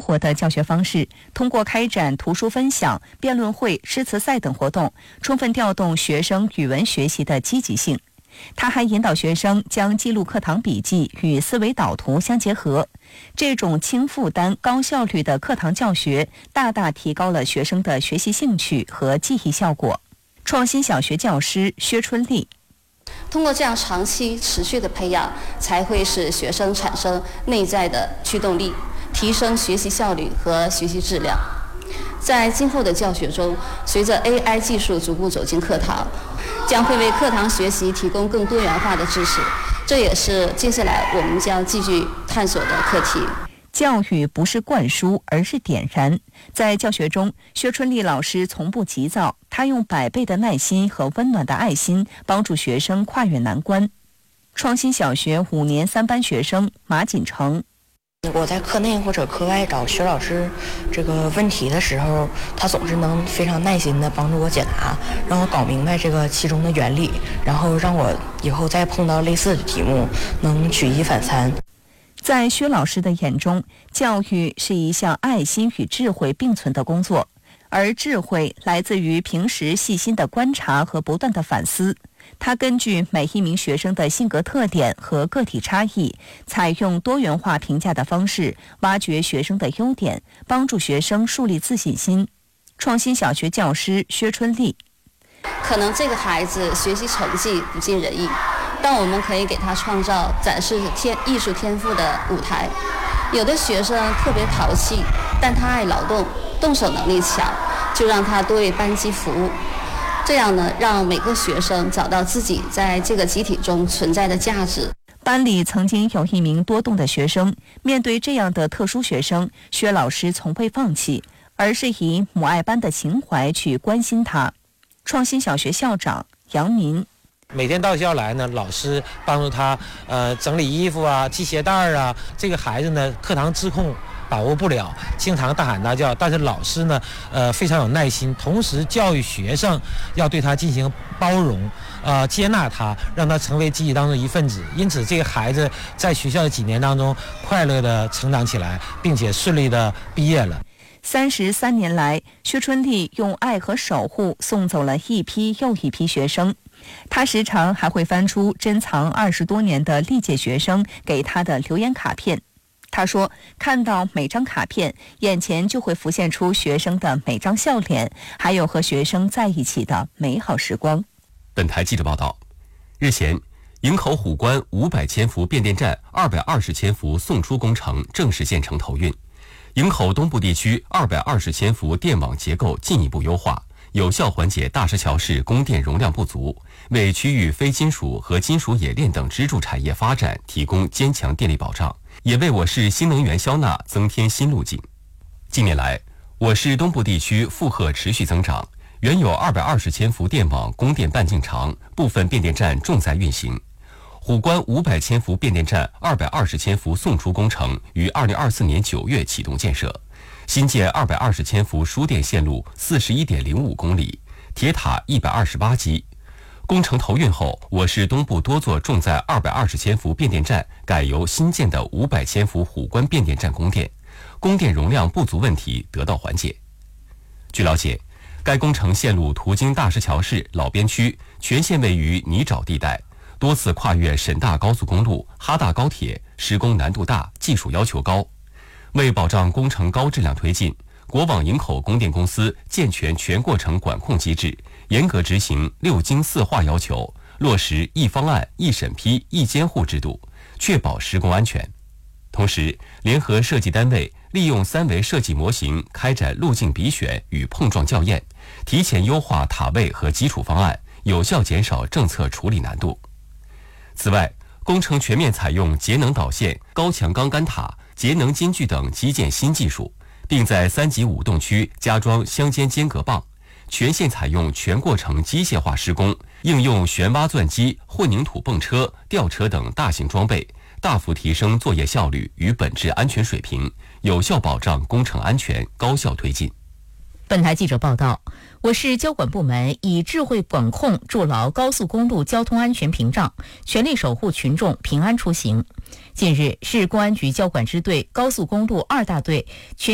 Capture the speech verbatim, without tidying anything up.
活的教学方式，通过开展图书分享、辩论会、诗词赛等活动，充分调动学生语文学习的积极性。他还引导学生将记录课堂笔记与思维导图相结合，这种轻负担、高效率的课堂教学，大大提高了学生的学习兴趣和记忆效果。创新小学教师薛春丽， 通过这样长期持续的培养，才会使学生产生内在的驱动力，提升学习效率和学习质量。在今后的教学中，随着 A I 技术逐步走进课堂，将会为课堂学习提供更多元化的知识，这也是接下来我们将继续探索的课题。 教育不是灌输，而是点燃。在教学中，薛春丽老师从不急躁，她用百倍的耐心和温暖的爱心，帮助学生跨越难关。创新小学五年三班学生马锦成， 我在课内或者课外找薛老师这个问题的时候，他总是能非常耐心的帮助我解答，让我搞明白这个其中的原理，然后让我以后再碰到类似的题目能举一反三。 在薛老师的眼中，教育是一项爱心与智慧并存的工作，而智慧来自于平时细心的观察和不断的反思。他根据每一名学生的性格特点和个体差异，采用多元化评价的方式，挖掘学生的优点，帮助学生树立自信心。创新小学教师薛春丽， 可能这个孩子学习成绩不尽人意，但我们可以给他创造展示天艺术天赋的舞台。有的学生特别淘气，但他爱劳动，动手能力强，就让他多为班级服务。这样呢，让每个学生找到自己在这个集体中存在的价值。 班里曾经有一名多动的学生，面对这样的特殊学生，薛老师从未放弃，而是以母爱般的情怀去关心他。创新小学校长杨民， 每天到校来呢，老师帮助他呃整理衣服啊、系鞋带啊。这个孩子呢，课堂自控把握不了，经常大喊大叫，但是老师呢，呃非常有耐心，同时教育学生要对他进行包容，呃接纳他，让他成为集体当中一份子。因此，这个孩子在学校的几年当中快乐的成长起来，并且顺利的毕业了。 三十三年来，薛春丽用爱和守护送走了一批又一批学生。他时常还会翻出珍藏二十多年的历届学生给他的留言卡片。他说，看到每张卡片，眼前就会浮现出学生的每张笑脸，还有和学生在一起的美好时光。 本台记者报道，日前，营口虎关五百千伏变电站二百二十千伏送出工程正式建成投运。营口东部地区二百二十千伏电网结构进一步优化，有效缓解大石桥市供电容量不足，为区域非金属和金属冶炼等支柱产业发展提供坚强电力保障，也为我市新能源消纳增添新路径。近年来，我市东部地区负荷持续增长，原有二百二十千伏电网供电半径长，部分变电站重在运行。虎关五百千伏变电站二百二十千伏送出工程于二零二四年九月启动建设，新建二百二十千伏输电线路四十一点零五公里，铁塔一百二十八基。工程投运后，我市东部多座重载二百二十千伏变电站改由新建的五百千伏虎关变电站供电，供电容量不足问题得到缓解。据了解，该工程线路途经大石桥市老边区，全线位于泥沼地带，多次跨越沈大高速公路、哈大高铁，施工难度大，技术要求高。为保障工程高质量推进，国网营口供电公司健全全过程管控机制，严格执行六经四化要求，落实一方案、一审批、一监护制度，确保施工安全。同时，联合设计单位利用三维设计模型开展路径比选与碰撞校验，提前优化塔位和基础方案，有效减少政策处理难度。此外，工程全面采用节能导线、高强钢杆塔、节能金具等基建新技术，并在三级五洞区加装相间间隔棒，全线采用全过程机械化施工，应用悬挖钻机、混凝土泵车、吊车等大型装备，大幅提升作业效率与本质安全水平，有效保障工程安全，高效推进。 本台记者报道，我市交管部门以智慧管控筑牢高速公路交通安全屏障，全力守护群众平安出行。近日，市公安局交管支队高速公路二大队全